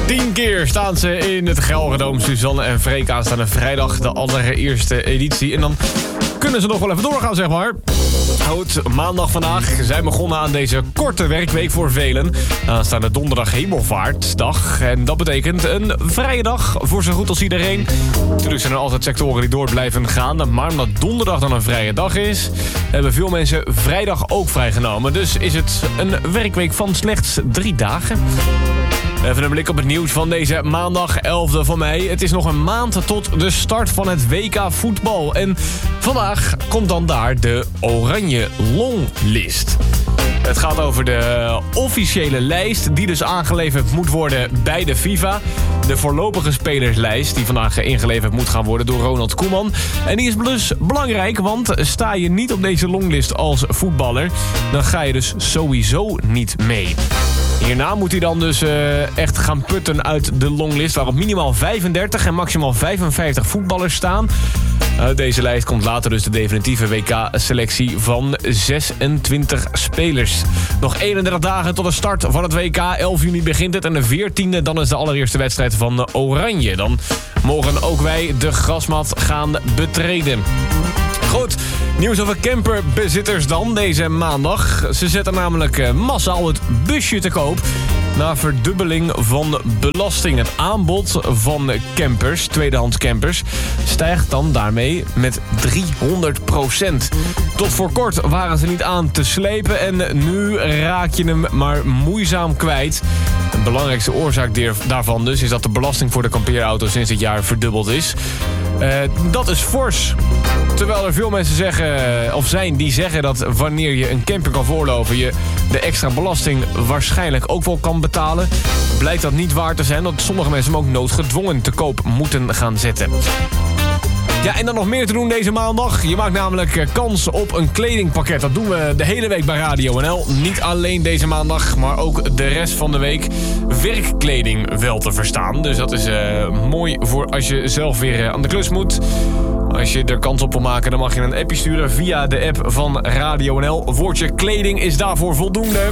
10 keer staan ze in het Gelredome. Suzanne en Freek aanstaande vrijdag, de allereerste editie. En dan kunnen ze nog wel even doorgaan, zeg maar. Goed, maandag vandaag zijn begonnen aan deze korte werkweek voor velen. Aanstaande donderdag Hemelvaartsdag. En dat betekent een vrije dag voor zo goed als iedereen. Natuurlijk zijn er altijd sectoren die door blijven gaan. Maar omdat donderdag dan een vrije dag is, hebben veel mensen vrijdag ook vrijgenomen. Dus is het een werkweek van slechts 3 dagen. Even een blik op het nieuws van deze maandag 11e van mei. Het is nog een maand tot de start van het WK voetbal. En vandaag komt dan daar de Oranje Longlist. Het gaat over de officiële lijst die dus aangeleverd moet worden bij de FIFA. De voorlopige spelerslijst die vandaag ingeleverd moet gaan worden door Ronald Koeman. En die is dus belangrijk, want sta je niet op deze longlist als voetballer, dan ga je dus sowieso niet mee. Hierna moet hij dan dus echt gaan putten uit de longlist, waarop minimaal 35 en maximaal 55 voetballers staan. Uit deze lijst komt later dus de definitieve WK-selectie van 26 spelers. Nog 31 dagen tot de start van het WK. 11 juni begint het en de 14e dan is de allereerste wedstrijd van Oranje. Dan mogen ook wij de grasmat gaan betreden. Goed, nieuws over camperbezitters dan deze maandag. Ze zetten namelijk massaal het busje te koop na verdubbeling van belasting. Het aanbod van campers, tweedehands campers, stijgt dan daarmee met 300%. Tot voor kort waren ze niet aan te slepen en nu raak je hem maar moeizaam kwijt. De belangrijkste oorzaak daarvan dus is dat de belasting voor de kampeerauto sinds dit jaar verdubbeld is. Dat is fors. Terwijl er veel mensen die zeggen dat wanneer je een camper kan voorloven, je de extra belasting waarschijnlijk ook wel kan betalen, blijkt dat niet waar te zijn, dat sommige mensen hem ook noodgedwongen te koop moeten gaan zetten. Ja, en dan nog meer te doen deze maandag. Je maakt namelijk kans op een kledingpakket. Dat doen we de hele week bij Radio NL. Niet alleen deze maandag, maar ook de rest van de week. Werkkleding wel te verstaan. Dus dat is mooi voor als je zelf weer aan de klus moet. Als je er kans op wil maken, dan mag je een appje sturen via de app van Radio NL. Woordje kleding is daarvoor voldoende.